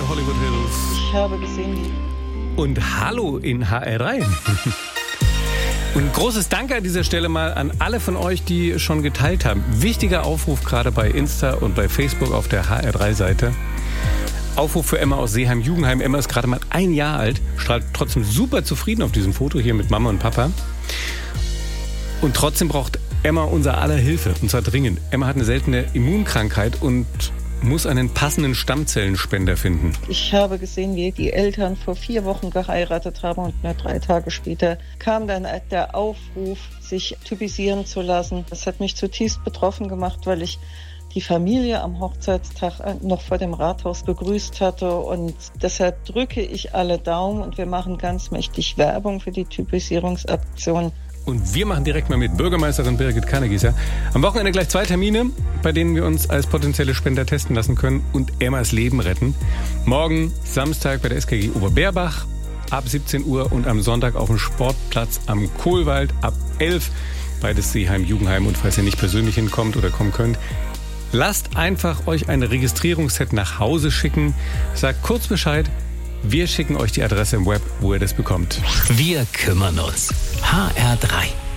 Hollywood Hills. Ich habe gesehen, wie... Und hallo in HR3. Und großes Danke an dieser Stelle mal an alle von euch, die schon geteilt haben. Wichtiger Aufruf gerade bei Insta und bei Facebook auf der HR3-Seite. Aufruf für Emma aus Seeheim-Jugendheim. Emma ist gerade mal 1 Jahr alt, strahlt trotzdem super zufrieden auf diesem Foto hier mit Mama und Papa. Und trotzdem braucht Emma unser aller Hilfe, und zwar dringend. Emma hat eine seltene Immunkrankheit und muss einen passenden Stammzellenspender finden. Ich habe gesehen, wie die Eltern vor 4 Wochen geheiratet haben und nur 3 Tage später kam dann der Aufruf, sich typisieren zu lassen. Das hat mich zutiefst betroffen gemacht, weil ich die Familie am Hochzeitstag noch vor dem Rathaus begrüßt hatte. Und deshalb drücke ich alle Daumen und wir machen ganz mächtig Werbung für die Typisierungsaktion. Und wir machen direkt mal mit Bürgermeisterin Birgit Kannegießer. Am Wochenende gleich 2 Termine, bei denen wir uns als potenzielle Spender testen lassen können und Emmas Leben retten. Morgen Samstag bei der SKG Oberberbach ab 17 Uhr und am Sonntag auf dem Sportplatz am Kohlwald ab 11. Beides Seeheim-Jugendheim. Und falls ihr nicht persönlich hinkommt oder kommen könnt, lasst einfach euch ein Registrierungsset nach Hause schicken. Sagt kurz Bescheid. Wir schicken euch die Adresse im Web, wo ihr das bekommt. Wir kümmern uns. HR3.